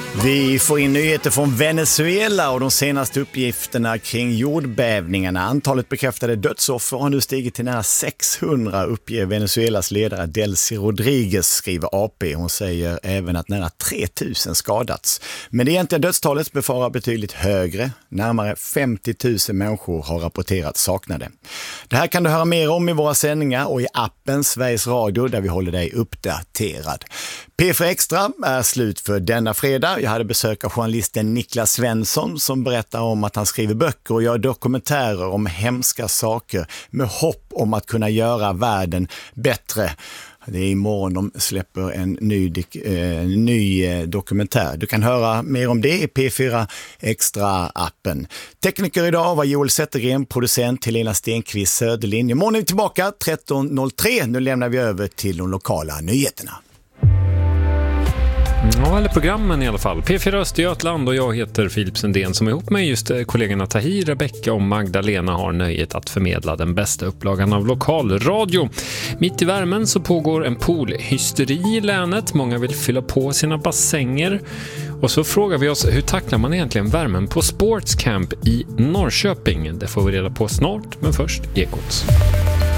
Vi får in nyheter från Venezuela och de senaste uppgifterna kring jordbävningarna. Antalet bekräftade dödsoffer har nu stigit till nära 600, uppger Venezuelas ledare Delcy Rodriguez, skriver AP. Hon säger även att nära 3000 skadats. Men det egentliga dödstalet befarar betydligt högre. Närmare 50 000 människor har rapporterat saknade. Det här kan du höra mer om i våra sändningar och i appen Sveriges Radio där vi håller dig uppdaterad. P4 Extra är slut för denna fredag. Jag hade besök av journalisten Niklas Svensson som berättar om att han skriver böcker och gör dokumentärer om hemska saker med hopp om att kunna göra världen bättre. Det är imorgon de släpper en ny dokumentär. Du kan höra mer om det i P4 Extra-appen. Tekniker idag var Joel Zettergren, producent Helena Stenqvist Söderlinje. Imorgon är vi tillbaka 13.03. Nu lämnar vi över till de lokala nyheterna. Ja, eller programmen i alla fall. P4 Östergötland och jag heter Filip Sundén som är ihop med just kollegorna Tahir, Rebecca och Magdalena har nöjet att förmedla den bästa upplagan av lokalradio. Mitt i värmen så pågår en poolhysteri i länet. Många vill fylla på sina bassänger. Och så frågar vi oss, hur tacklar man egentligen värmen på Sportscamp i Norrköping? Det får vi reda på snart, men först Ekot.